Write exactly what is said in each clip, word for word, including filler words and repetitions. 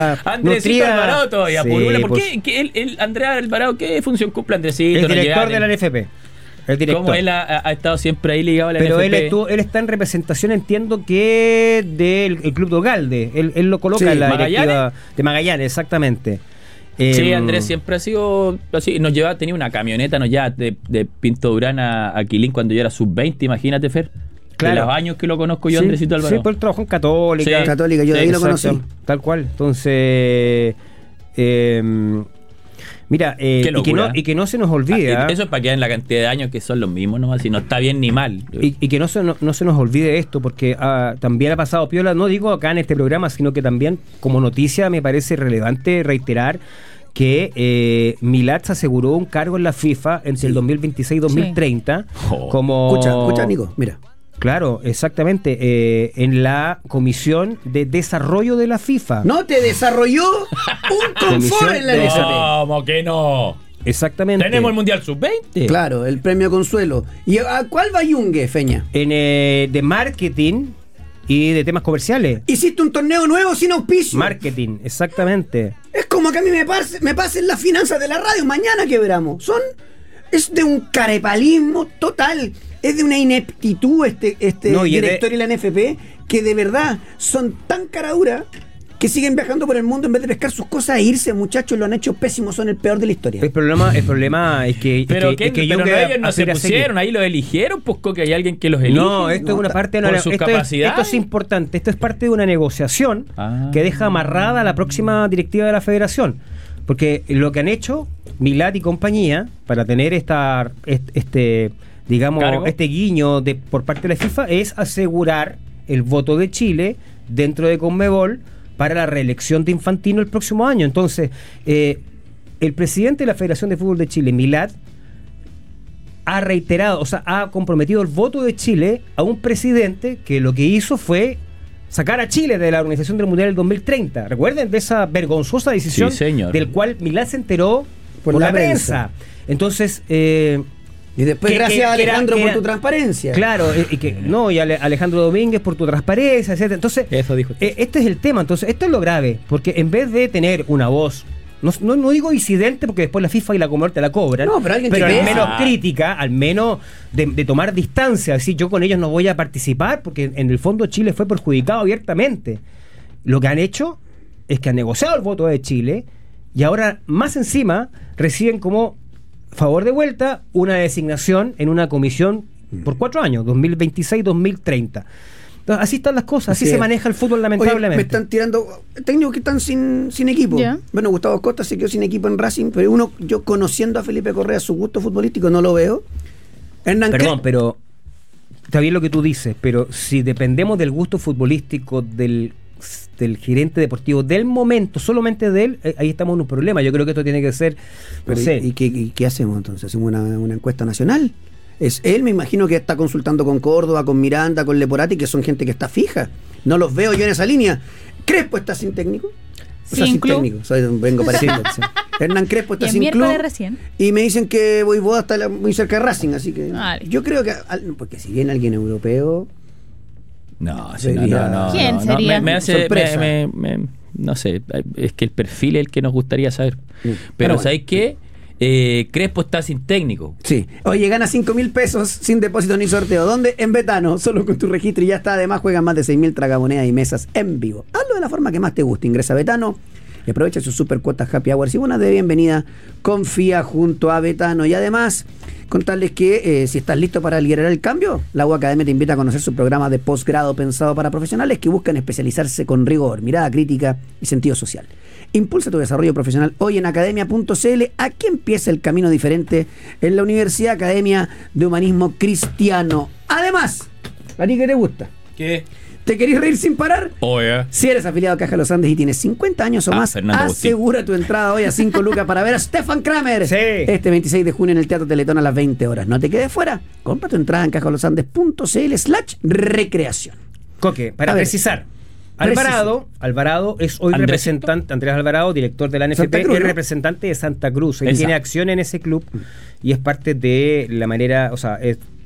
Andresito Alvarado todavía, sí, por una. ¿Por pues, qué? ¿Qué el, el Andrea Alvarado qué función cumple Andresito? el No director llega, de la N F P. El director. Como él ha, ha estado siempre ahí ligado a la Pero N F P. él, estuvo, él está en representación, entiendo que del el Club de Ogalde. Él, él lo coloca Sí, en la ¿Magallanes? directiva de Magallanes, exactamente. Sí, Eh, Andrés siempre ha sido así. Nos llevaba, tenía una camioneta, nos llevaba de, de Pinto Durán a, a Quilín cuando yo era sub veinte, imagínate, Fer. Claro. De los años que lo conozco yo, sí, Andresito Alvarado. Sí, pues él trabajó en Católica. Sí. Católica, yo de Sí, ahí lo Exacto, conocí. tal cual. Entonces, eh, mira, eh, Qué y, que no, locura. y que no se nos olvide. Ah, ¿ah? eso es para que en la cantidad de años que son los mismos nomás, si no está bien ni mal. Y, y que no se, no, no se nos olvide esto, porque ah, también ha pasado piola, no digo acá en este programa, sino que también como noticia me parece relevante reiterar que eh, Milad se aseguró un cargo en la FIFA entre Sí. el dos mil veintiséis y dos mil treinta Oh. como... Escucha, escucha, Nico, mira. Claro, exactamente, eh, en la Comisión de Desarrollo de la FIFA. No te desarrolló un confort Comisión en la de N F P. ¿Cómo que no? Exactamente. Tenemos el Mundial sub veinte. Claro, el premio Consuelo. ¿Y a cuál va Yungue, Feña? En, eh, de marketing y de temas comerciales. Hiciste un torneo nuevo sin auspicio. Marketing, exactamente. Es como que a mí me, pase, me pasen las finanzas de la radio. Mañana quebramos. Son. Es de un carepalismo total. Es de una ineptitud este, este No, y es director de- y la N F P que de verdad son tan caraduras que siguen viajando por el mundo en vez de pescar sus cosas e irse, muchachos. Lo han hecho pésimo, son el peor de la historia. El problema, el problema es que. Pero, es que, ¿qué? es que pero Juncker no, ellos no se aspira a seguir. pusieron, ahí los eligieron, pues que hay alguien que los elige. No, esto No, es una ta- parte de por una, sus esto, es, capacidades. esto es importante. Esto es parte de una negociación Ah. que deja amarrada la próxima directiva de la Federación. Porque lo que han hecho Milad y compañía para tener esta este, este digamos ¿Cargo? este guiño de por parte de la FIFA es asegurar el voto de Chile dentro de Conmebol para la reelección de Infantino el próximo año. Entonces, eh, el presidente de la Federación de Fútbol de Chile, Milad, ha reiterado, o sea, ha comprometido el voto de Chile a un presidente que lo que hizo fue sacar a Chile de la Organización del Mundial del dos mil treinta. Recuerden de esa vergonzosa decisión Sí, señor. del cual Milad se enteró por, Por la, la prensa. Entonces, eh, Y después, que- gracias que- a que era- Alejandro que por era- tu transparencia. claro, eh, y que no, y Ale- Alejandro Domínguez por tu transparencia, etcétera. Entonces, Eso dijo usted. eh, este es el tema. Entonces, esto es lo grave, porque en vez de tener una voz, no, no, no digo disidente, porque después la FIFA y la Conmebol te la cobran, No, pero alguien que al pesa. menos crítica, al menos de, de tomar distancia, decir yo con ellos no voy a participar, porque en el fondo Chile fue perjudicado abiertamente. Lo que han hecho es que han negociado el voto de Chile y ahora más encima reciben como favor de vuelta una designación en una comisión por cuatro años, dos mil veintiséis dos mil treinta. Entonces, así están las cosas, así Así se es. maneja el fútbol Oye, lamentablemente. me están tirando técnicos que están sin, sin equipo. Ya. Bueno, Gustavo Costa se quedó sin equipo en Racing, pero uno, yo conociendo a Felipe Correa, su gusto futbolístico, no lo veo. Hernán Perdón, Cre- pero está bien lo que tú dices, pero si dependemos del gusto futbolístico del, del gerente deportivo del momento, solamente de él, eh, ahí estamos en un problema. Yo creo que esto tiene que ser, no Pero, sé, ¿y, y qué, y qué hacemos entonces? ¿Hacemos una, una encuesta nacional? Es él, me imagino que está consultando con Córdoba, con Miranda, con Leporati, que son gente que está fija. No los veo yo en esa línea. ¿Crespo está sin técnico? O sea, Sin sin club. técnico. Soy- vengo pareciendo. Sí. Hernán Crespo está Y el sin miércoles club. recién. Y me dicen que Voivoda está la- muy cerca de Racing, así que Ah, listo. yo creo que, al- porque si viene alguien europeo, No, sí, no, Sería- no, no, ¿Quién no, sería? Me, me hace, Sorpresa. me- me- me- no sé, es que el perfil es el que nos gustaría saber. Pero, Pero bueno. ¿sabéis qué? Eh, Crespo está sin técnico. sí. Oye, gana cinco mil pesos sin depósito ni sorteo. ¿Dónde? En Betano, solo con tu registro y ya está. Además, juegan más de seis mil tragamonedas y mesas en vivo. Hazlo de la forma que más te guste. Ingresa a Betano y aprovecha sus super cuotas Happy Hours y buenas de bienvenida. Confía junto a Betano. Y además, contarles que eh, si estás listo para liderar el cambio, la U Academia te invita a conocer su programa de posgrado pensado para profesionales que buscan especializarse con rigor, mirada crítica y sentido social. Impulsa tu desarrollo profesional hoy en academia punto c l. Aquí empieza el camino diferente en la Universidad Academia de Humanismo Cristiano. Además, ¿a ti qué te gusta? ¿Qué? ¿Te querés reír sin parar? Oye. Si eres afiliado a Caja Los Andes y tienes cincuenta años o Ah, más, Fernando Agustín. asegura tu entrada hoy a cinco lucas para ver a Stefan Kramer Sí. este veintiséis de junio en el Teatro Teletón a las veinte horas. No te quedes fuera. Compra tu entrada en cajalosandes punto c l slash recreación. Coque, para A ver. precisar. Alvarado, Alvarado es hoy ¿Andresito? representante, Andrés Alvarado, director de la N F P, Santa Cruz, es ¿no? representante de Santa Cruz. Él Esa. tiene acción en ese club y es parte de la manera, o sea, es,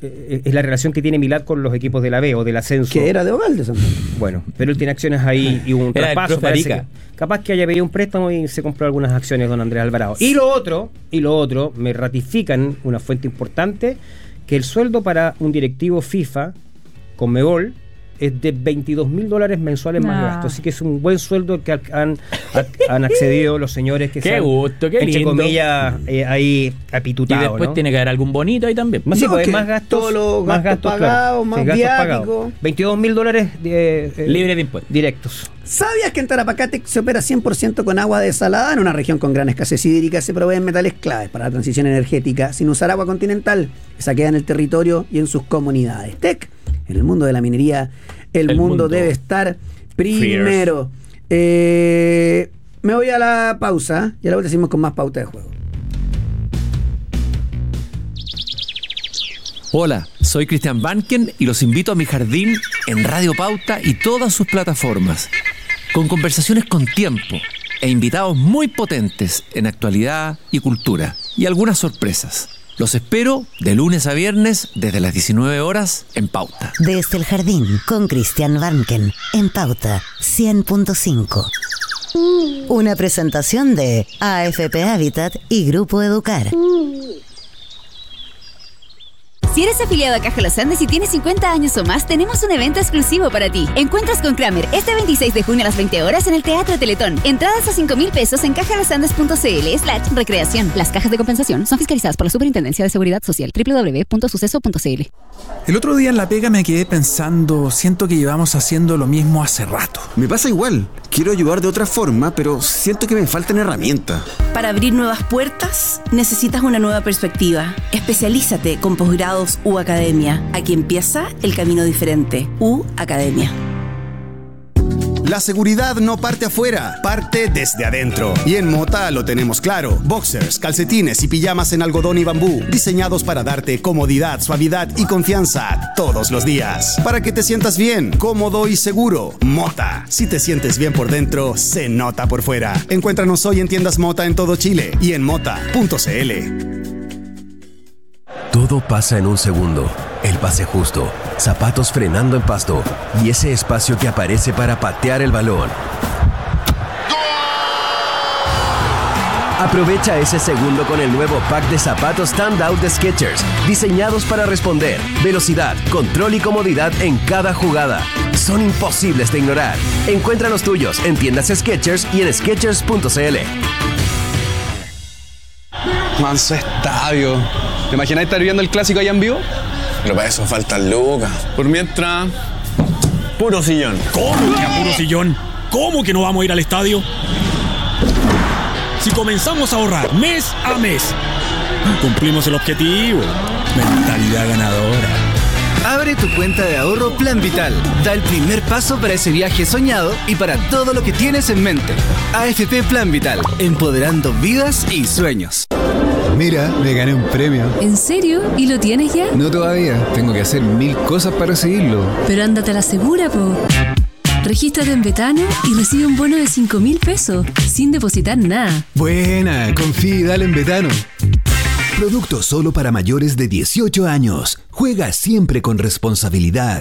eh, es la relación que tiene Milad con los equipos de la B o del ascenso. Que era de Ovaldes. Bueno, pero él tiene acciones ahí y hubo un Era el traspaso. profe Parece Arica. que capaz que haya pedido un préstamo y se compró algunas acciones don Andrés Alvarado. Y lo otro, y lo otro, me ratifican una fuente importante, que el sueldo para un directivo FIFA, Conmebol, es de veintidós mil dólares mensuales más No. gastos. Así que es un buen sueldo que han, han accedido los señores que Qué se han, gusto, qué entre lindo. comillas, eh, ahí Y apitutados. después ¿no? tiene que haber algún bonito ahí también. Más, sí, No, pues, que más gastos, todos los más gastos gastos pagados, claro. más Sí, gastos viático. pagados. veintidós mil dólares eh, eh, Libre de impuestos. directos. ¿Sabías que en Tarapacate se opera cien por ciento con agua desalada? En una región con gran escasez hídrica se proveen metales claves para la transición energética sin usar agua continental. Esa queda en el territorio y en sus comunidades. Tec, en el mundo de la minería, el, El mundo, mundo. debe estar primero. Eh, me voy a la pausa y a la vuelta seguimos con más pauta de juego. Hola, soy Cristian Banken y los invito a mi jardín en Radio Pauta y todas sus plataformas, con conversaciones con tiempo e invitados muy potentes en actualidad y cultura, y algunas sorpresas. Los espero de lunes a viernes desde las diecinueve horas en Pauta. Desde el jardín con Cristian Banken en Pauta cien punto cinco. Una presentación de A F P Habitat y Grupo Educar. Si eres afiliado a Caja Los Andes y tienes cincuenta años o más, tenemos un evento exclusivo para ti. Encuentras con Kramer este veintiséis de junio a las veinte horas en el Teatro Teletón. Entradas a cinco mil pesos en cajalosandes.cl slash recreación. Las cajas de compensación son fiscalizadas por la Superintendencia de Seguridad Social. doble u doble u doble u punto suceso punto c l. El otro día en la pega me quedé pensando, siento que llevamos haciendo lo mismo hace rato. Me pasa igual. Quiero ayudar de otra forma, pero siento que me faltan herramientas. Para abrir nuevas puertas, necesitas una nueva perspectiva. Especialízate con posgrados U Academia. Aquí empieza el camino diferente. U Academia. La seguridad no parte afuera, parte desde adentro. Y en Mota lo tenemos claro. Boxers, calcetines y pijamas en algodón y bambú, diseñados para darte comodidad, suavidad y confianza todos los días. Para que te sientas bien, cómodo y seguro. Mota. Si te sientes bien por dentro, se nota por fuera. Encuéntranos hoy en tiendas Mota en todo Chile y en mota punto c l. Todo pasa en un segundo. El pase justo, zapatos frenando en pasto y ese espacio que aparece para patear el balón. Aprovecha ese segundo con el nuevo pack de zapatos Standout de Skechers, diseñados para responder. Velocidad, control y comodidad en cada jugada. Son imposibles de ignorar. Encuentra los tuyos en tiendas Skechers y en skechers punto c l. Manso estadio. ¿Te imaginas estar viendo el clásico allá en vivo? Pero para eso faltan lucas. Por mientras, puro sillón. ¿Cómo que a puro sillón? ¿Cómo que no vamos a ir al estadio? Si comenzamos a ahorrar mes a mes, cumplimos el objetivo. Mentalidad ganadora. Abre tu cuenta de ahorro Plan Vital. Da el primer paso para ese viaje soñado y para todo lo que tienes en mente. A F P Plan Vital, empoderando vidas y sueños. Mira, me gané un premio. ¿En serio? ¿Y lo tienes ya? No todavía, tengo que hacer mil cosas para recibirlo. Pero ándate a la segura, po. Regístrate en Betano y recibe un bono de cinco mil pesos, sin depositar nada. Buena, confía y dale en Betano. Producto solo para mayores de dieciocho años. Juega siempre con responsabilidad.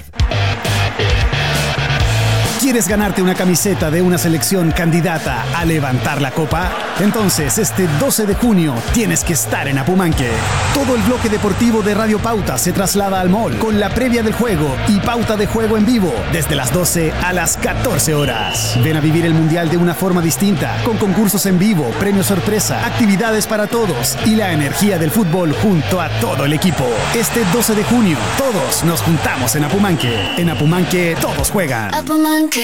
¿Quieres ganarte una camiseta de una selección candidata a levantar la copa? Entonces, este doce de junio tienes que estar en Apumanque. Todo el bloque deportivo de Radio Pauta se traslada al mall con la previa del juego y pauta de juego en vivo desde las doce a las catorce horas. Ven a vivir el mundial de una forma distinta, con concursos en vivo, premios sorpresa, actividades para todos y la energía del fútbol junto a todo el equipo. Este doce de junio, todos nos juntamos en Apumanque. En Apumanque, todos juegan. Apumanque.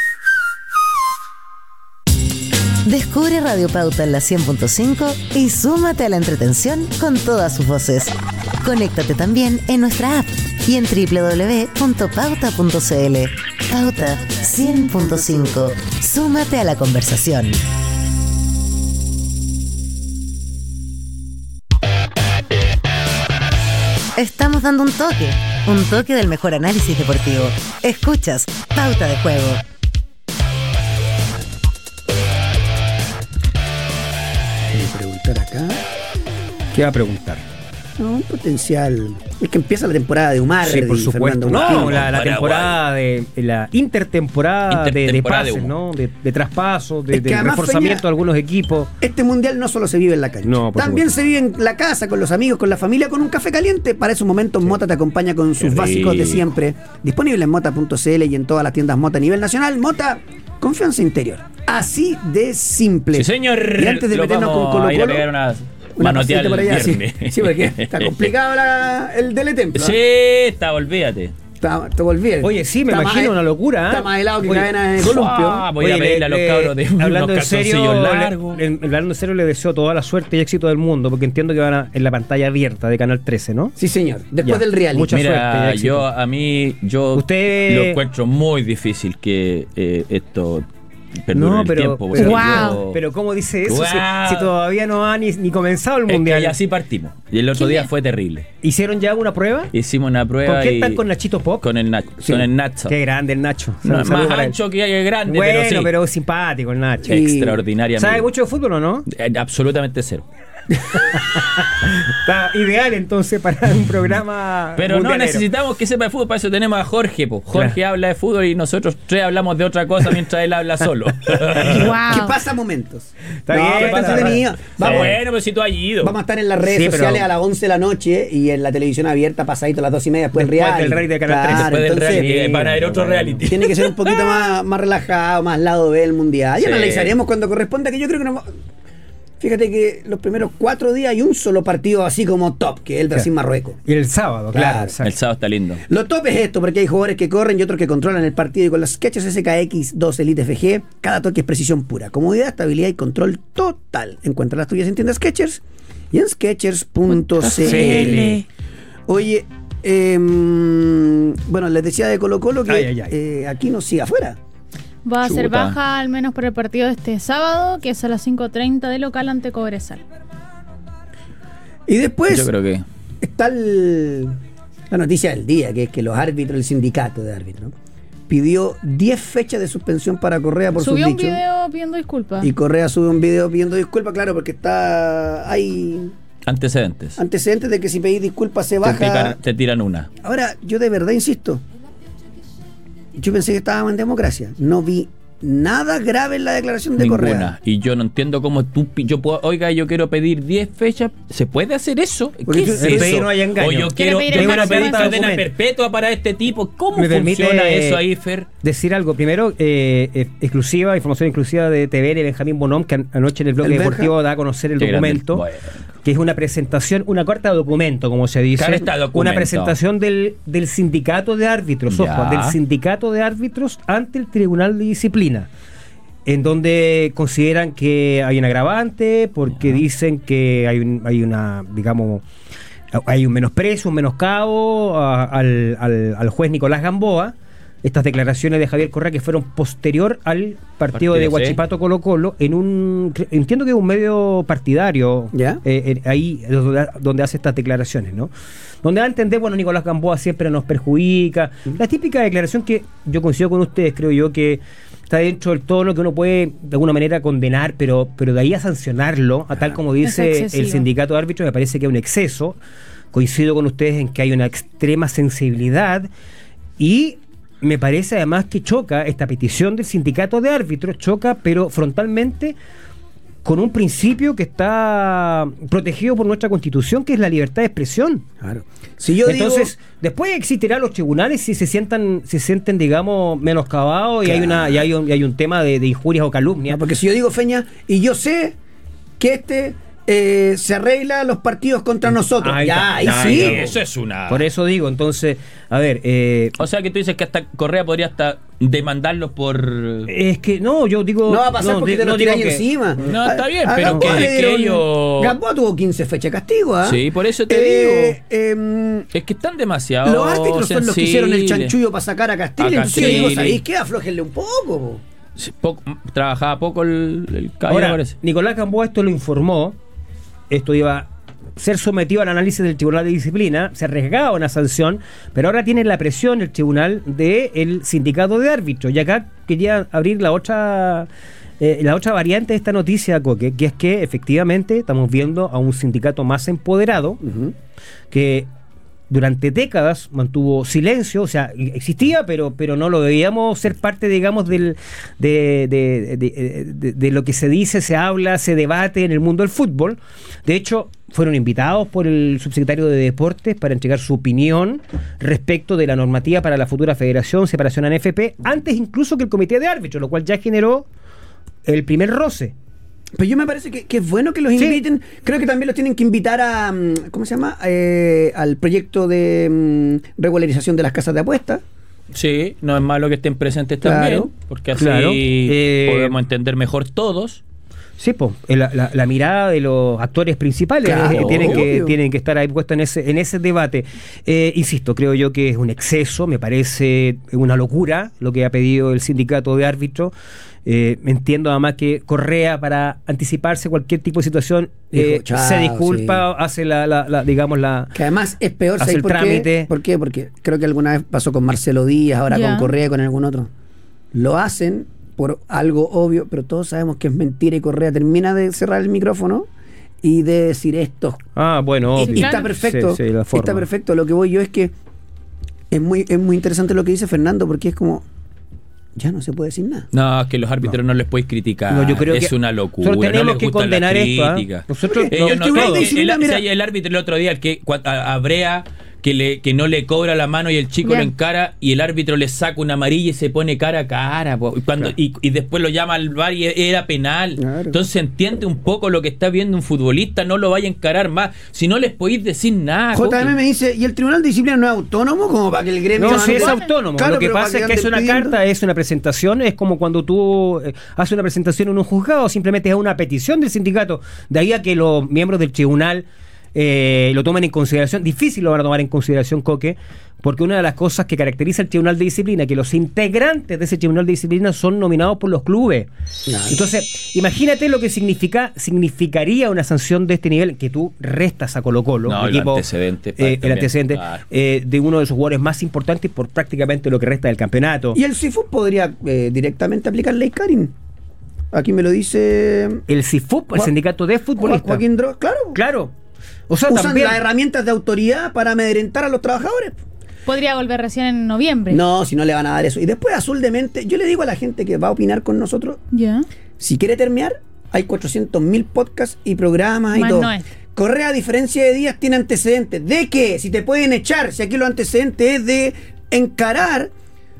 Descubre Radio Pauta en la cien punto cinco y súmate a la entretención con todas sus voces. Conéctate también en nuestra app y en doble u doble u doble u punto pauta punto c l. Pauta cien punto cinco. Súmate a la conversación. Estamos dando un toque, un toque del mejor análisis deportivo. Escuchas Pauta de Juego. Voy a preguntar acá. ¿Qué va a preguntar? No, un potencial. Es que empieza la temporada de Umar. Sí, por supuesto. No, Agustín. la, la temporada de la intertemporada, de, de Intertemporada de pases, humo. ¿no? De, de traspasos, de, Es que de además, reforzamiento Feña, de algunos equipos. Este mundial no solo se vive en la cancha. No, por También supuesto. se vive en la casa, con los amigos, con la familia, con un café caliente. Para esos momentos, Mota te acompaña con sus Qué básicos de rico. siempre. Disponible en mota punto c l y en todas las tiendas Mota a nivel nacional. Mota, confianza interior. Así de simple. Sí, señor. Y antes de Lo meternos con vamos Colo a ir a Colo, pegar una una manoteada pasita el por allá, sí. viernes. Sí, porque está complicado la- el teletemplo. Sí, está, olvídate. Está, te volví. Oye, sí, me Está imagino más- una locura. ¿eh? Está más helado que Oye, cadena de Ah, columpio. voy a Oye, pedirle a los le- cabros de hablando unos en serio, calzoncillos le- largos. le- hablando en serio, le deseo toda la suerte y éxito del mundo, porque entiendo que van a, en la pantalla abierta de Canal trece, ¿no? Sí, señor. Después Ya. del reality. Mucha suerte y Mira, éxito. yo a mí, yo Usted- lo encuentro muy difícil que eh, esto perdure No, el pero, tiempo. pero, porque wow. yo- pero ¿cómo dice eso? Si- Wow. Si, todavía no ha ni, ni comenzado el Es que mundial. ya así partimos. Y el otro día fue terrible. ¿Hicieron ya una prueba? Hicimos una prueba. ¿Con qué y- están con Nachito Pop? Con el Nacho. Sí. Con el Nacho. Qué grande el Nacho. No, Un es saludo más para él. ancho que es grande, Bueno, pero sí. pero simpático el Nacho. Extraordinario. ¿Sabe amigo. mucho de fútbol o no? Eh, Absolutamente cero. Está ideal entonces para un programa. Pero no mundialero. necesitamos que sepa de fútbol, para eso tenemos a Jorge. Po. Jorge habla de fútbol y nosotros tres hablamos de otra cosa mientras él habla solo. Que pasa momentos. Está No, bien, pero está está entretenido. Está Vamos, bueno, pero si tú has ido. vamos a estar en las redes Sí, pero- sociales a las once de la noche y en la televisión abierta pasadito a las dos y media después, Después del reality. del reality de Canal Claro, trece. Después del entonces, reality, van a ver otro reality. Tiene que ser un poquito más, más relajado, más lado B del mundial. Y Sí. analizaremos cuando corresponda, que yo creo que no. Fíjate que los primeros cuatro días hay un solo partido así como top, que es el Brasil-Marruecos. Y el sábado, claro. Claro. exacto. El sábado está lindo. Lo top es esto, porque hay jugadores que corren y otros que controlan el partido. Y con las Skechers S K X dos Elite F G, cada toque es precisión pura. Comodidad, estabilidad y control total. Encuentra las tuyas en tiendas Skechers y en skechers punto c l. Oye, eh, bueno, les decía de Colo Colo que Ay, ay, ay. eh, aquí nos sigue afuera. Va a ser Chuta. baja al menos por el partido de este sábado, que es a las cinco treinta de local ante Cobresal. Y después Yo creo que. está el- la noticia del día, que es que los árbitros, el sindicato de árbitros, pidió diez fechas de suspensión para Correa por Subió sus un dichos. video pidiendo disculpas. Y Correa sube un video pidiendo disculpas, claro, porque está hay Antecedentes. antecedentes de que si pedís disculpas se Te, baja. pican- te tiran una. Ahora, yo de verdad insisto, yo pensé que estábamos en democracia. No vi nada grave en la declaración de Correa. Ninguna. Y yo no entiendo cómo tú. pi- Yo puedo, oiga, yo quiero pedir diez fechas. ¿Se puede hacer eso? Porque ¿Qué tú- es el eso? pedir no hay engaño. O yo Quiere quiero, pedir yo el quiero máximo pedir cadena documento. perpetua para este tipo. ¿Cómo Me permite, funciona eh, eso ahí, Fer? Decir algo. Primero, eh, eh, exclusiva, información exclusiva de T V N, Benjamín Bonom, que an- anoche en el bloque El Benja. deportivo da a conocer el Qué grande. documento, Bueno. que es una presentación, una carta de documento, como se dice. Carta de documento. Una presentación del, del sindicato de árbitros, Ya. ojo, del sindicato de árbitros ante el Tribunal de Disciplina, en donde consideran que hay un agravante, porque dicen que hay, un, hay una, digamos, hay un menosprecio, un menoscabo a- al, al, al juez Nicolás Gamboa. Estas declaraciones de Javier Correa que fueron posterior al partido, Partido, de sí. Huachipato Colo Colo en un, cre- entiendo que es un medio partidario, ¿Ya? eh, eh, ahí es donde, donde hace estas declaraciones, ¿no? Donde va a entender, bueno, Nicolás Gamboa siempre nos perjudica. La típica declaración que yo coincido con ustedes, creo yo, que está dentro del tono que uno puede de alguna manera condenar, pero, pero de ahí a sancionarlo, a tal como dice Es el excesivo. sindicato de árbitros, me parece que es un exceso. Coincido con ustedes en que hay una extrema sensibilidad y me parece además que choca esta petición del sindicato de árbitros, choca pero frontalmente con un principio que está protegido por nuestra Constitución, que es la libertad de expresión. Claro. Si yo Entonces, digo, después existirán los tribunales si se sientan, se sienten, digamos, menoscabados y hay una, y hay un, y hay un tema de, de injurias o calumnias. porque si yo digo, Feña, y yo sé que este eh, se arregla los partidos contra nosotros. Ahí ya, está, ahí ya, sí. ya. Eso es una. Por eso digo, entonces, a ver, eh, O sea que tú dices que hasta Correa podría hasta demandarlos por. es que no, yo digo... No va a pasar porque di- te lo digo tiráis que- encima. No, está bien, A- a pero Gamboa que- le que dieron- ellos- Gamboa tuvo quince fechas de castigo, ¿ah? Sí, por eso te Eh, em, Es que están demasiado. los árbitros son los que hicieron el sensibles. chanchullo para sacar a Castillo. A Entonces yo digo, Castillo. ¿sabéis qué? Aflójenle un poco. po. Sí, poco- trabajaba poco el, el caballero, Ahora, parece. Nicolás Gamboa esto lo informó, esto iba a ser sometido al análisis del Tribunal de Disciplina, se arriesgaba una sanción, pero ahora tiene la presión el Tribunal del Sindicato de Árbitros. Y acá quería abrir la otra... eh, la otra variante de esta noticia, Coque, que es que efectivamente estamos viendo a un sindicato más empoderado, que durante décadas mantuvo silencio, o sea, existía, pero, pero no lo veíamos ser parte, digamos, del, de, de, de, de, de lo que se dice, se habla, se debate en el mundo del fútbol. De hecho, fueron invitados por el subsecretario de Deportes para entregar su opinión respecto de la normativa para la futura federación, separación a N F P, antes incluso que el comité de árbitros, lo cual ya generó el primer roce. Pero yo me parece que, que es bueno que los inviten. Sí. Creo que también los tienen que invitar a, ¿cómo se llama? Eh, al proyecto de um, regularización de las casas de apuestas. Sí, no es malo que estén presentes también, claro, porque así claro. eh, podemos entender mejor todos. Sí, pues la, la, la mirada de los actores principales claro, eh, tienen, que, tienen que estar ahí puestos en ese, en ese debate. Eh, insisto, creo yo que es un exceso, me parece una locura lo que ha pedido el sindicato de árbitros. Eh, entiendo además que Correa, para anticiparse cualquier tipo de situación, eh, Dijo, chao, se disculpa, sí. hace la, la, la, digamos, la... Que además es peor, hace el por trámite. Qué? ¿Por qué? Porque creo que alguna vez pasó con Marcelo Díaz, ahora yeah. con Correa y con algún otro. Lo hacen por algo obvio, pero todos sabemos que es mentira y Correa termina de cerrar el micrófono y de decir esto. Ah, bueno, obvio. Y está perfecto, sí, sí, está perfecto. Lo que voy yo es que es muy, es muy interesante lo que dice Fernando, porque es como... ya no se puede decir nada. No, es que los árbitros no, no les podéis criticar. No, yo creo es que una locura. Nosotros tenemos no les que condenar esto. ¿eh? Nosotros Ellos no, no, no, el, el, el, el árbitro el otro día, el que a, a Brea, que, le, que no le cobra la mano y el chico yeah. lo encara y el árbitro le saca una amarilla y se pone cara a cara. Po, y, cuando, claro. y, y después lo llama al V A R y era penal. Claro. Entonces entiende un poco lo que está viendo un futbolista, no lo vaya a encarar más. Si no les podéis decir nada. J M me dice, ¿y el Tribunal de Disciplina no es autónomo? Como para que el gremio... No, sí es autónomo. Claro, lo que pasa es que es una pidiendo. carta, es una presentación, es como cuando tú eh, haces una presentación en un juzgado, simplemente es una petición del sindicato. De ahí a que los miembros del tribunal Eh, lo toman en consideración, difícil lo van a tomar en consideración, Coque, porque una de las cosas que caracteriza al Tribunal de Disciplina, que los integrantes de ese Tribunal de Disciplina son nominados por los clubes. Claro. Entonces, imagínate lo que significa significaría una sanción de este nivel, que tú restas a Colo Colo, no, el, el equipo, antecedente, eh, el antecedente claro. eh, de uno de sus jugadores más importantes por prácticamente lo que resta del campeonato. Y el C I F U podría eh, directamente aplicar ley Karin. Aquí me lo dice el C I F U P, el sindicato de futbolistas. Joaquín Dro, claro. Claro. O sea, usan también las herramientas de autoridad para amedrentar a los trabajadores. Podría volver recién en noviembre. No, si no le van a dar eso. Y después, Azul de Mente, yo le digo a la gente que va a opinar con nosotros, yeah. si quiere terminar, hay cuatrocientos mil podcasts y programas y Más todo. no es. Correa, a diferencia de Díaz, tiene antecedentes. ¿De qué? Si te pueden echar, si aquí los antecedentes es de encarar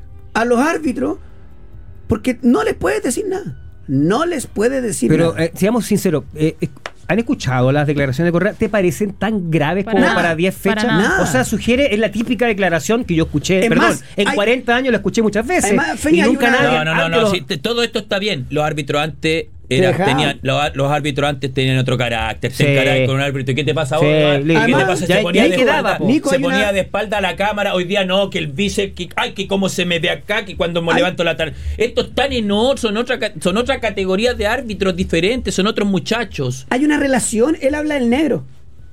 a los árbitros, porque no les puedes decir nada. No les puedes decir Pero, nada. Pero, eh, seamos sinceros, eh, eh, ¿han escuchado las declaraciones de Correa? ¿Te parecen tan graves para como nada, para diez fechas? Nada. O sea, sugiere, es la típica declaración que yo escuché, es perdón, más, en hay, cuarenta años la escuché muchas veces. Además, Feña, y nunca una, nadie... No, no, no, no los, sí, te, todo esto está bien. Los árbitros antes... Era, tenían, los, los árbitros antes tenían otro carácter. Sí. Te encarabas con un árbitro. ¿Qué te pasa sí, ahora? ¿Qué además, te pasa? Ya, se ponía, de, quedaba, espalda, Nico, se ponía una... de espalda a la cámara. Hoy día no, que el vice, que, ay, que cómo se me ve acá, que cuando me hay... levanto la tarde. Estos están en otro, son otra, son otra categoría de árbitros diferentes, son otros muchachos. Hay una relación, él habla del negro.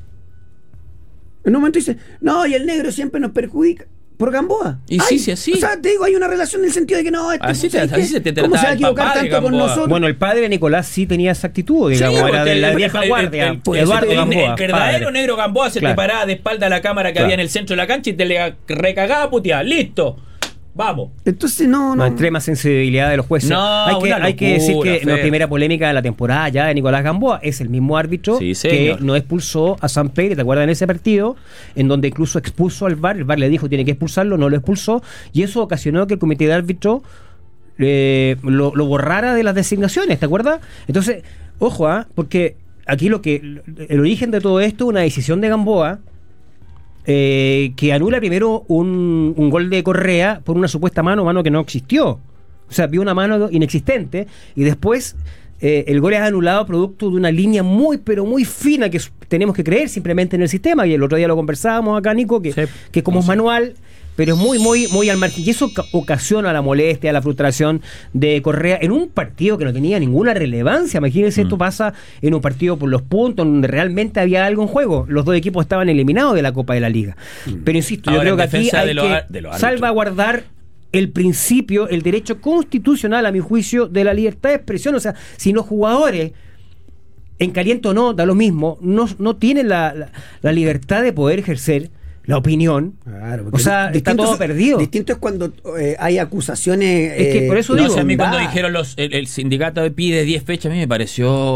En un momento dice, no, y el negro siempre nos perjudica. Por Gamboa. Y sí, sí, así. O sea, te digo, hay una relación en el sentido de que no, este, así, te, así se te ¿cómo se va a equivocar tanto con nosotros? Bueno, el padre de Nicolás sí tenía esa actitud, digamos, sí, era de la el, vieja el, guardia. El, el, Eduardo el, Gamboa. El verdadero padre. Negro Gamboa se claro. te paraba de espalda a la cámara que claro. había en el centro de la cancha y te le recagaba puteada. ¡Listo! Vamos. Entonces no, no. No extrema sensibilidad de los jueces. No, hay que, locura, hay que decir que feo. la primera polémica de la temporada ya de Nicolás Gamboa es el mismo árbitro sí, que no expulsó a San Pedro, ¿te acuerdas en ese partido? En donde incluso expulsó al V A R, el V A R le dijo tiene que expulsarlo, no lo expulsó, y eso ocasionó que el comité de árbitro eh, lo, lo borrara de las designaciones, ¿te acuerdas? Entonces, ojo, ¿ah? ¿eh? Porque aquí lo que el origen de todo esto es una decisión de Gamboa. Eh, que anula primero un, un gol de Correa por una supuesta mano, mano que no existió. O sea, vio una mano inexistente y después eh, el gol es anulado producto de una línea muy, pero muy fina que tenemos que creer simplemente en el sistema. Y el otro día lo conversábamos acá, Nico, que, sí, que como no es manual, pero es muy, muy, muy al margen. Y eso ocasiona la molestia, la frustración de Correa en un partido que no tenía ninguna relevancia. Imagínense, mm. esto pasa en un partido por los puntos, donde realmente había algo en juego. Los dos equipos estaban eliminados de la Copa de la Liga. Mm. Pero insisto, ahora, yo creo que aquí hay los, que salvaguardar el principio, el derecho constitucional, a mi juicio, de la libertad de expresión. O sea, si los jugadores en caliente o no, da lo mismo, no, no tienen la, la, la libertad de poder ejercer la opinión. Claro, o sea, está todo es, perdido. Distinto es cuando eh, hay acusaciones. Es que por eso eh, digo. No, o sea, a mí cuando dijeron los, el, el sindicato pide diez fechas, a mí me pareció